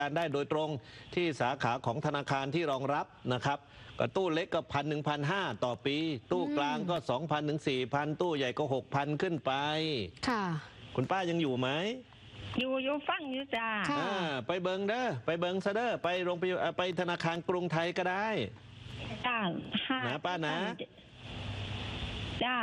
การได้โดยตรงที่สาขาของธนาคารที่รองรับนะครับก็ตู้เล็กก็1,000-1,500ต่อปีตู้กลางก็2,000ถึง4,000ตู้ใหญ่ก็6,000ขึ้นไปค่ะคุณป้ายังอยู่ไหมอยู่ฟังอยู่จ้าไปเบิงเด้อไปเบิงซะเด้อไปโรงพยาบาลไปธนาคารกรุงไทยก็ได้จ้านะป้านะจ้า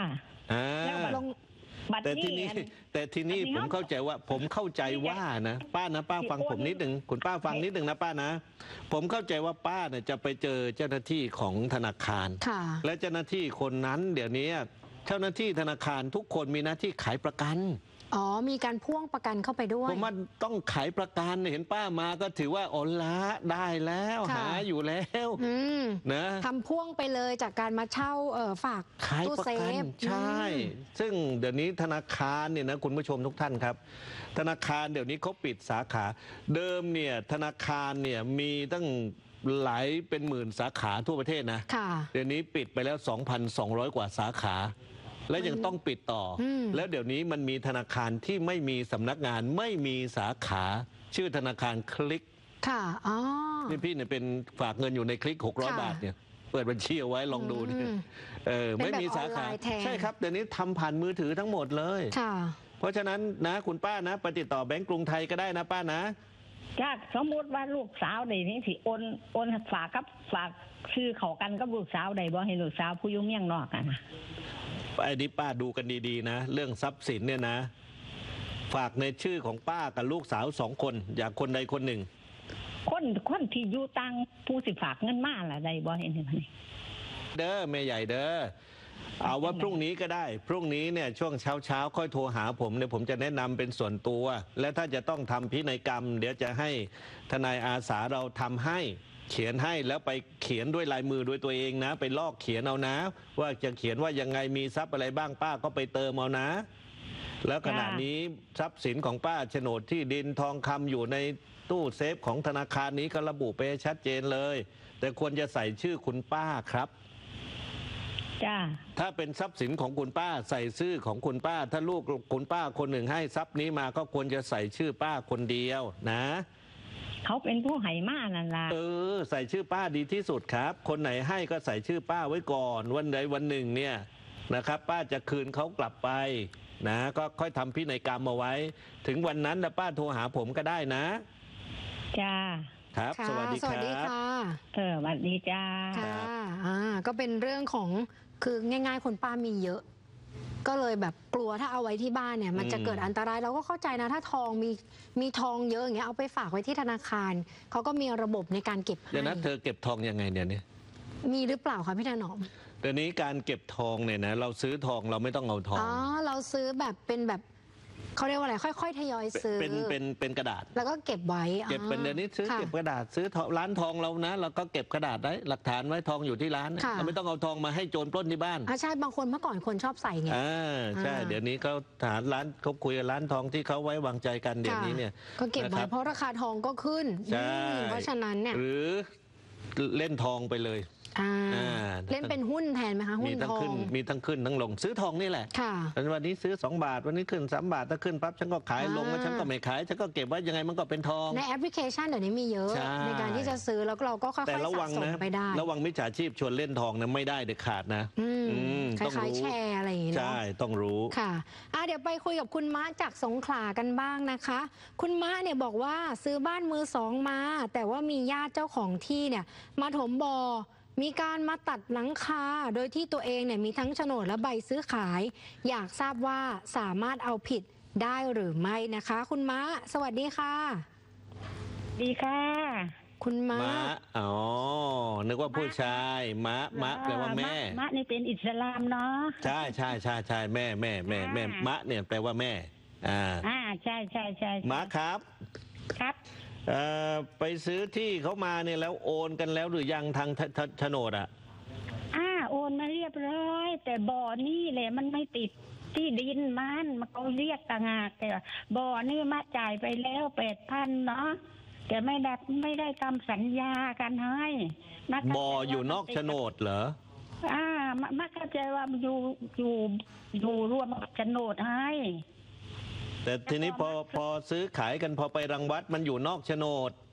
แต่ทีนี้ผมเข้าใจว่านะป้าฟังผมนิดหนึ่งคุณป้าฟังนิดหนึ่งนะป้านะผมเข้าใจว่าป้าเนี่ยจะไปเจอเจ้าหน้าที่ของธนาคารและเจ้าหน้าที่คนนั้นเดี๋ยวนี้เจ้าหน้าที่ธนาคารทุกคนมีหน้าที่ขายประกันมีการพ่วงประกันเข้าไปด้วยผมว่าต้องขายประกันเห็นป้ามาก็ถือว่าอ๋อละได้แล้วหาอยู่แล้วนะทำพ่วงไปเลยจากการมาเช่าฝากตู้เซฟใช่ซึ่งเดี๋ยวนี้ธนาคารเนี่ยนะคุณผู้ชมทุกท่านครับธนาคารเดี๋ยวนี้เขาปิดสาขาเดิมเนี่ยธนาคารเนี่ยมีตั้งหลายเป็นหมื่นสาขาทั่วประเทศนะเดี๋ยวนี้ปิดไปแล้ว 2,200 กว่าสาขาและยังต้องปิดต่อแล้วเดี๋ยวนี้มันมีธนาคารที่ไม่มีสำนักงานไม่มีสาขาชื่อธนาคารคลิกค่ะนี่พี่เนี่ยเป็นฝากเงินอยู่ในคลิก600 บาทเนี่ยเปิดบัญชีเอาไว้ลองดูนี่ไม่มีสาขาใช่ครับเดี๋ยวนี้ทำผ่านมือถือทั้งหมดเลยเพราะฉะนั้นนะคุณป้านะไปติดต่อแบงก์กรุงไทยก็ได้นะป้านะถ้าสมมติว่าลูกสาวใดนี้สิโอนฝากชื่อเขากันกับลูกสาวใดบ่ให้ลูกสาวผู้ยุ่งเมี่ยงนอกกันนะไอ้นี่ป้าดูกันดีๆนะเรื่องทรัพย์สินเนี่ยนะฝากในชื่อของป้ากับลูกสาว2 คนอย่าคนใดคนหนึ่งคนที่อยู่ต่างผู้สิฝากเงินมาล่ะใดบ่เห็นไหมเด้อแม่ใหญ่เด้อเอาว่าพรุ่งนี้ก็ได้พรุ่งนี้เนี่ยช่วงเช้าค่อยโทรหาผมเนี่ยผมจะแนะนำเป็นส่วนตัวและถ้าจะต้องทำพินัยกรรมเดี๋ยวจะให้ทนายอาสาเราทำให้เขียนให้แล้วไปเขียนด้วยลายมือด้วยตัวเองนะไปลอกเขียนเอานะว่าจะเขียนว่ายังไงมีทรัพย์อะไรบ้างป้าก็ไปเติมเอานะแล้วขณะนี้ทรัพย์สินของป้าโฉนดที่ดินทองคำอยู่ในตู้เซฟของธนาคารนี้ก็ระบุไปชัดเจนเลยแต่ควรจะใส่ชื่อคุณป้าครับถ้าเป็นทรัพย์สินของคุณป้าใส่ชื่อของคุณป้าถ้าลูกคุณป้าคนหนึ่งให้ทรัพย์นี้มาก็ควรจะใส่ชื่อป้าคนเดียวนะเขาเป็นผู้ให้มานั่นล่ะใส่ชื่อป้าดีที่สุดครับคนไหนให้ก็ใส่ชื่อป้าไว้ก่อนวันใดวันหนึ่งเนี่ยนะครับป้าจะคืนเขากลับไปนะก็ค่อยทำพินัยกรรมเอาไว้ถึงวันนั้นนะป้าโทรหาผมก็ได้นะจ้าครับสวัสดีครับสวัสดีจ้าก็เป็นเรื่องของคือง่ายๆคนป้ามีเยอะก็เลยแบบกลัวถ้าเอาไว้ที่บ้านเนี่ยมันจะเกิดอันตรายเราก็เข้าใจนะถ้าทองมีทองเยอะอย่างเงี้ยเอาไปฝากไว้ที่ธนาคารเขาก็มีระบบในการเก็บให้เดี๋ยวนั้นเธอเก็บทองยังไงเนี่ยมีหรือเปล่าคะพี่ถนอมเดี๋ยวนี้การเก็บทองเนี่ยนะเราซื้อทองเราไม่ต้องเอาทองเราซื้อแบบเป็นแบบเขาเรียกว่าอะไรค่อยๆทยอยซื้อเป็นกระดาษแล้วก็เก็บไว้เก็บเป็นเดี๋ยวนี้ซื้อเก็บกระดาษซื้อร้านทองเรานะเราก็เก็บกระดาษได้หลักฐานไว้ทองอยู่ที่ร้านเราไม่ต้องเอาทองมาให้โจรปล้นที่บ้านใช่บางคนเมื่อก่อนคนชอบใส่ไงใช่เดี๋ยวนี้เขาหาร้านเขาคุยกับร้านทองที่เขาไว้วางใจกันเดี๋ยวนี้เนี่ยก็เก็บไว้เพราะราคาทองก็ขึ้นเพราะฉะนั้นเนี่ยหรือเล่นทองไปเลยเล่นเป็นหุ้นแทนไหมคะหุ้นทองมีทั้งขึ้นทั้งลงซื้อทองนี่แหละวันนี้ซื้อ2 บาทวันนี้ขึ้น3 บาทถ้าขึ้นปั๊บฉันก็ขายลงแล้วฉันก็ไม่ขายฉันก็เก็บไว้ยังไงมันก็เป็นทองในแอปพลิเคชันเดี๋ยวนี้มีเยอะในการที่จะซื้อแล้วเราก็ค่อยๆสะสมไปได้ระวังมิจฉาชีพชวนเล่นทองนะไม่ได้เด็ดขาดนะคล้ายๆแชร์อะไรอย่างนี้ใช่ต้องรู้ค่ะเดี๋ยวไปคุยกับคุณมะจากสงขลากันบ้างนะคะคุณมะเนี่ยบอกว่าซื้อบ้านมือ2มาแต่ว่ามีญาติเจ้าของที่เนี่ยมาถมบ่อมีการมาตัดหลังคาโดยที่ตัวเองเนี่ยมีทั้งโฉนดและใบซื้อขายอยากทราบว่าสามารถเอาผิดได้หรือไม่นะคะคุณม้าสวัสดีค่ะดีค่ะคุณม้านึกว่าผู้ชายม้าแปลว่าแม่ม้านี่เป็นอิสลามเนาะใช่แม่ม้าเนี่ยแปลว่าแม่ใช่ม้าครับไปซื้อที่เขามาเนี่ยแล้วโอนกันแล้วหรือยังทางโฉนดโอนมาเรียบร้อยแต่บ่อนี่แหละมันไม่ติดที่ดินมันเขาเรียกต่างหากแต่บ่อนี่มาจ่ายไปแล้ว8,000เนาะแต่ไม่ได้ทำสัญญากันให้บ่ออยู่นอกโฉนดเหรอมาเข้าใจว่าอยู่รวมกับโฉนดให้แต่ทีนี้พอซื้อขายกันพอไปรังวัดมันอยู่นอกโฉนด